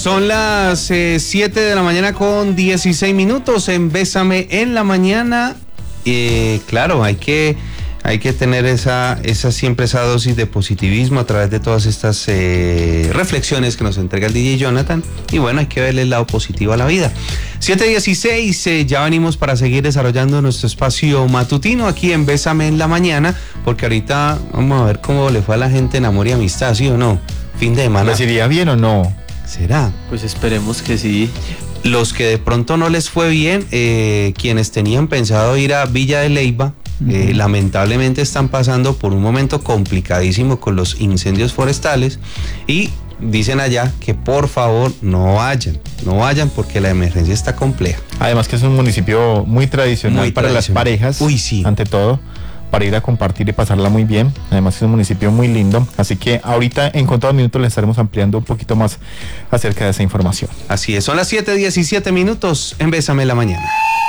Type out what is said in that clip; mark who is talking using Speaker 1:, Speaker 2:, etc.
Speaker 1: Son las 7 de la mañana con 16 minutos en Bésame en la Mañana. Claro, hay que tener siempre esa dosis de positivismo a través de todas estas reflexiones que nos entrega el DJ Jonathan. Y bueno, hay que verle el lado positivo a la vida. 7:16, ya venimos para seguir desarrollando nuestro espacio matutino aquí en Bésame en la Mañana, porque ahorita vamos a ver cómo le fue a la gente en Amor y Amistad, ¿sí o no? Fin de semana.
Speaker 2: ¿Les iría bien o no?
Speaker 1: ¿Será?
Speaker 3: Pues esperemos que sí.
Speaker 1: Los que de pronto no les fue bien, quienes tenían pensado ir a Villa de Leyva, lamentablemente están pasando por un momento complicadísimo con los incendios forestales y dicen allá que por favor no vayan porque la emergencia está compleja.
Speaker 2: Además que es un municipio muy tradicional para las parejas,
Speaker 1: sí.
Speaker 2: Ante todo, para ir a compartir y pasarla muy bien. Además es un municipio muy lindo, así que ahorita en contados minutos les estaremos ampliando un poquito más acerca de esa información.
Speaker 1: Así es, son las 7:17 minutos en Bésame en la Mañana.